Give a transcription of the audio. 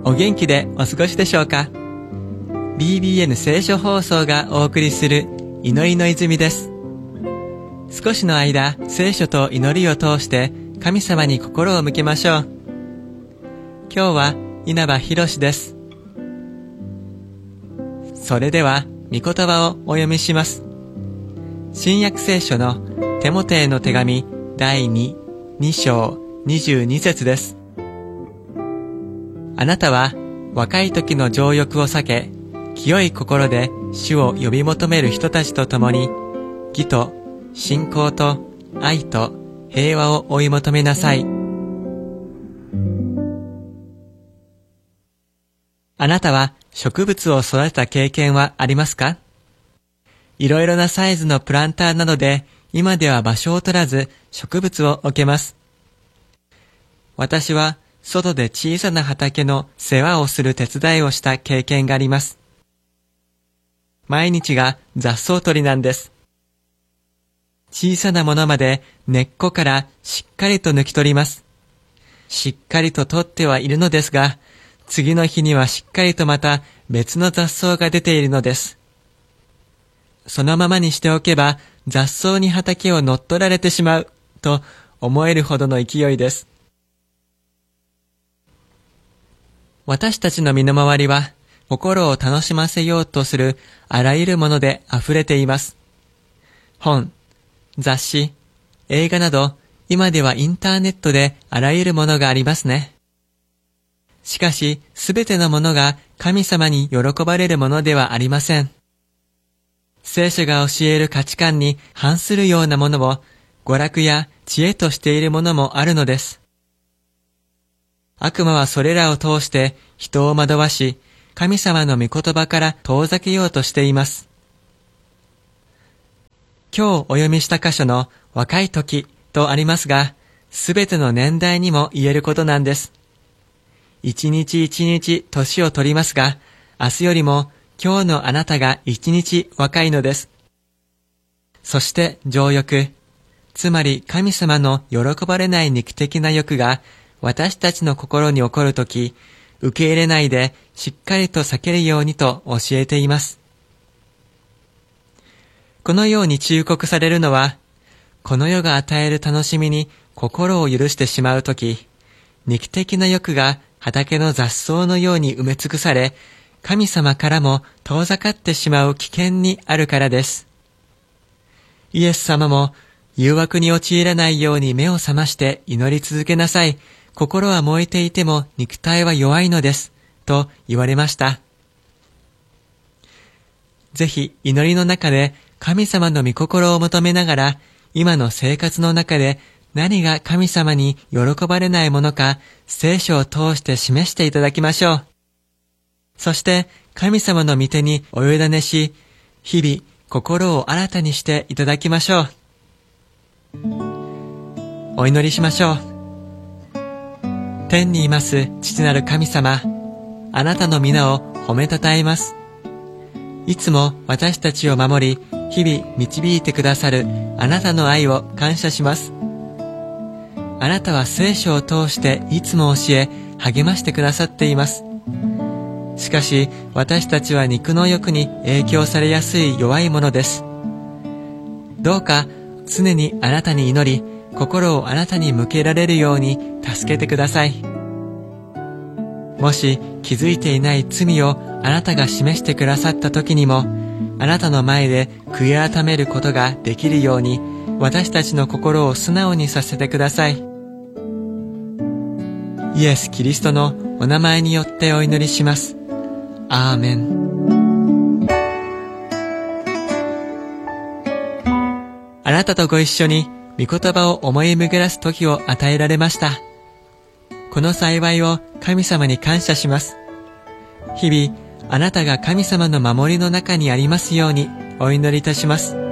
お元気でお過ごしでしょうか。 BBN 聖書放送がお送りする祈りの泉です。少しの間、聖書と祈りを通して神様に心を向けましょう。今日は稲葉博です。それでは御言葉をお読みします。新約聖書のテモテへの手紙第2章22節です。あなたは若い時の情欲を避け、清い心で主を呼び求める人たちと共に、義と信仰と愛と平和を追い求めなさい。あなたは植物を育てた経験はありますか？いろいろなサイズのプランターなどで、今では場所を取らず植物を置けます。私は外で小さな畑の世話をする手伝いをした経験があります。毎日が雑草取りなんです。小さなものまで根っこからしっかりと抜き取ります。しっかりと取ってはいるのですが、次の日にはしっかりとまた別の雑草が出ているのです。そのままにしておけば雑草に畑を乗っ取られてしまうと思えるほどの勢いです。私たちの身の回りは心を楽しませようとするあらゆるもので溢れています。本、雑誌、映画など、今ではインターネットであらゆるものがありますね。しかし、すべてのものが神様に喜ばれるものではありません。聖書が教える価値観に反するようなものを娯楽や知恵としているものもあるのです。悪魔はそれらを通して人を惑わし、神様の御言葉から遠ざけようとしています。今日お読みした箇所の若い時とありますが、すべての年代にも言えることなんです。一日一日年を取りますが、明日よりも今日のあなたが一日若いのです。そして情欲、つまり神様の喜ばれない肉的な欲が私たちの心に起こるとき、受け入れないでしっかりと避けるようにと教えています。このように忠告されるのは、この世が与える楽しみに心を許してしまうとき、肉的な欲が畑の雑草のように埋め尽くされ、神様からも遠ざかってしまう危険にあるからです。イエス様も誘惑に陥らないように目を覚まして祈り続けなさい。心は燃えていても肉体は弱いのです。と言われました。ぜひ祈りの中で神様の御心を求めながら、今の生活の中で何が神様に喜ばれないものか、聖書を通して示していただきましょう。そして神様の御手にお委ねし、日々心を新たにしていただきましょう。お祈りしましょう。天にいます父なる神様、あなたの皆を褒めたたえます。いつも私たちを守り、日々導いてくださるあなたの愛を感謝します。あなたは聖書を通していつも教え、励ましてくださっています。しかし私たちは肉の欲に影響されやすい弱いものです。どうか常にあなたに祈り、心をあなたに向けられるように助けてください。もし気づいていない罪をあなたが示してくださった時にも、あなたの前で悔い改めることができるように、私たちの心を素直にさせてください。イエス・キリストのお名前によってお祈りします。アーメン。あなたとご一緒に御言葉を思い巡らす時を与えられました。この幸いを神様に感謝します。日々あなたが神様の守りの中にありますようにお祈りいたします。